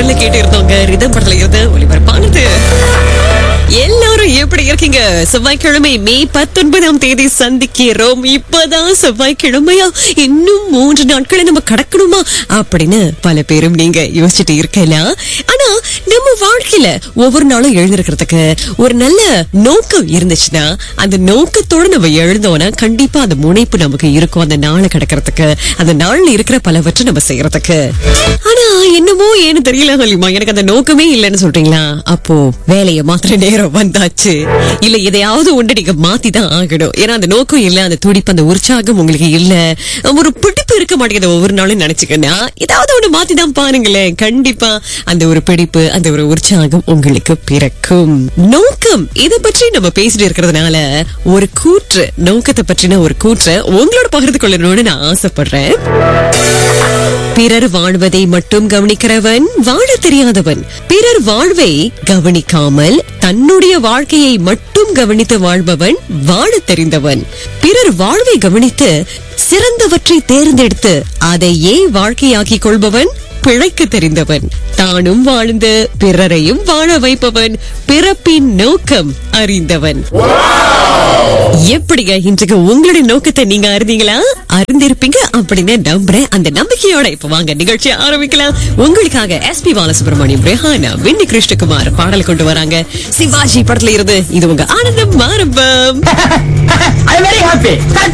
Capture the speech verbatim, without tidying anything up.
குரல்ல கேட்டு இருந்தவங்க ரிதம் படத்துல இருந்து ஒளிபரப்பானது. எல்லாரும் எப்படி இருக்கீங்க? செவ்வாய்க்கிழமை மே பத்தொன்பதாம் தேதி சந்திக்கிறோம். இப்பதான் செவ்வாய்க்கிழமையா, இன்னும் மூன்று நாட்களை நம்ம கடக்கணுமா அப்படின்னு பல பேரும் நீங்க யோசிச்சுட்டு இருக்கலாம். ஆனா நம்ம வாழ்க்கையில ஒவ்வொரு நாளும் எழுந்திருக்கிறதுக்கு ஒரு நல்ல நோக்கம் இருந்துச்சுன்னா, அந்த நோக்கத்தோட நம்ம எழுந்தோம்னா கண்டிப்பா அந்த முனைப்பு நமக்கு இருக்கும். அந்த நாளை கடக்கிறதுக்கு, அந்த நாள்ல இருக்கிற பலவற்றை நம்ம செய்யறதுக்கு. ஆனா என்னமோ ஏன்னு தெரியல ஹலிமா, எனக்கு அந்த நோக்கமே இல்லைன்னு சொல்றீங்களா? அப்போ வேலையை மாத்திர நேரம் வந்தாச்சு. இல்ல எதையாவது ஒன்று நீங்க மாத்திதான் ஆகணும். ஏன்னா அந்த நோக்கம் இல்ல, அந்த துடிப்பு, அந்த உற்சாகம் உங்களுக்கு இல்ல, ஒரு பிடிப்பு இருக்க மாட்டேங்குது. ஒவ்வொரு நாளும் நினைச்சுக்கன்னா ஏதாவது ஒண்ணு மாத்திதான் பாருங்களேன். கண்டிப்பா அந்த ஒரு பிடிப்பு, அந்த ஒரு உற்சாகம் உங்களுக்கு பிறக்கும். நோக்கம் இதை பற்றி நம்ம பேசிட்டு இருக்கிறதுனால ஒரு கூற்று, நோக்கத்தை பற்றின ஒரு கூற்றை உங்களோட பகிர்ந்து கொள்ளணும்னு நான் ஆசைப்படுறேன். பிறர் வாழ்வதை மட்டும் கவனிக்கிறவன் வாழ தெரியாதவன். பிறர் வாழ்வை கவனிக்காமல் தன்னுடைய வாழ்க்கையை மட்டும் கவனித்து வாழ்பவன் வாழ தெரிந்தவன். பிறர் வாழ்வை கவனித்து சிறந்தவற்றை தேர்ந்தெடுத்து அதையே வாழ்க்கையாக்கிக் கொள்பவன் பிழைக்க தெரிந்தவன். தானும் வாழ்ந்து பிறரையும் வாழ வைப்பவன் பிறப்பின் நோக்கம் அறிந்தவன். எப்படிங்க இன்றைக்கு உங்களுடைய நோக்கத்தை நீங்க அறிந்தீங்களா? அறிந்திருப்பீங்க அப்படின்னு நம்புறேன். அந்த நம்பிக்கையோட இப்ப வாங்க நிகழ்ச்சியை ஆரம்பிக்கலாம். உங்களுக்காக எஸ் பி பாலசுப்ரமணியம், ரெஹானா, வின்னி கிருஷ்ணகுமார் பாடல் கொண்டு வராங்க. சிவாஜி படத்துல இருந்து இது உங்க ஆனந்தம் ஆரம்பம்.